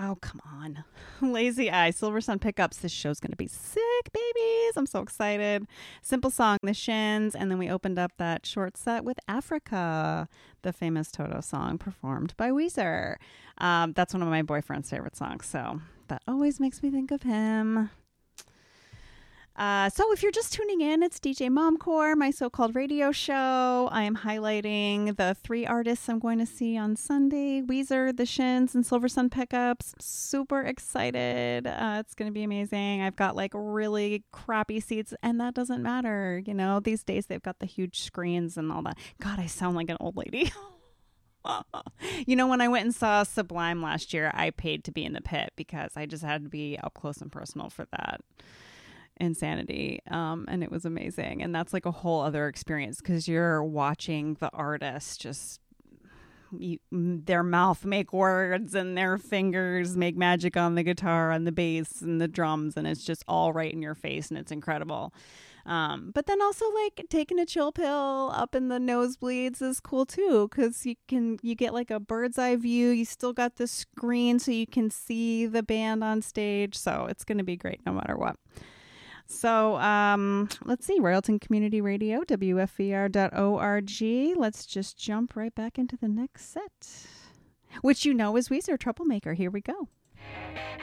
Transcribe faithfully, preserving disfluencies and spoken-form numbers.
Oh, come on. Lazy Eye, Silver Sun Pickups. This show's going to be sick, babies. I'm so excited. Simple Song, The Shins. And then we opened up that short set with Africa, the famous Toto song performed by Weezer. Um, that's one of my boyfriend's favorite songs. So that always makes me think of him. Uh, so if you're just tuning in, it's D J Momcore, my so-called radio show. I am highlighting the three artists I'm going to see on Sunday: Weezer, The Shins, and Silver Sun Pickups. Super excited. Uh, it's going to be amazing. I've got like really crappy seats, and that doesn't matter. You know, these days they've got the huge screens and all that. God, I sound like an old lady. You know, when I went and saw Sublime last year, I paid to be in the pit because I just had to be up close and personal for that insanity, um and it was amazing. And that's like a whole other experience because you're watching the artist just you, their mouth make words and their fingers make magic on the guitar and the bass and the drums, and it's just all right in your face, and it's incredible. Um but then also like taking a chill pill up in the nosebleeds is cool too, because you can you get like a bird's eye view. You still got the screen so you can see the band on stage, so it's going to be great no matter what. So um, let's see, Royalton Community Radio, W F E R dot org. Let's just jump right back into the next set, which you know is Weezer, Troublemaker. Here we go.